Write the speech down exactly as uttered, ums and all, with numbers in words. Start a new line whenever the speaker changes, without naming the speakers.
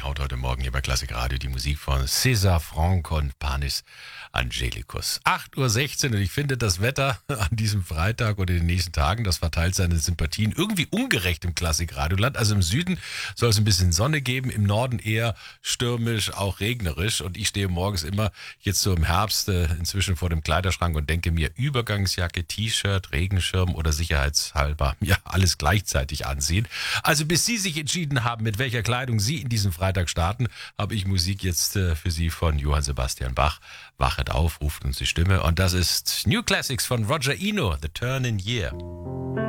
haut heute Morgen hier bei Klassik Radio die Musik von César Franck und Panis Angelicus. acht Uhr sechzehn und ich finde das Wetter an diesem Freitag oder in den nächsten Tagen, das verteilt seine Sympathien irgendwie ungerecht im Klassikradioland. Also im Süden soll es ein bisschen Sonne geben, im Norden eher stürmisch, auch regnerisch. Und ich stehe morgens immer jetzt so im Herbst äh, inzwischen vor dem Kleiderschrank und denke mir, Übergangsjacke, T-Shirt, Regenschirm oder sicherheitshalber, ja, alles gleichzeitig anziehen. Also bis Sie sich entschieden haben, mit welcher Kleidung Sie in diesen Freitag starten, habe ich Musik jetzt äh, für Sie von Johann Sebastian Bach. Wachet auf, ruft uns die Stimme. Und das ist New Classics von Roger Eno, The Turning Year.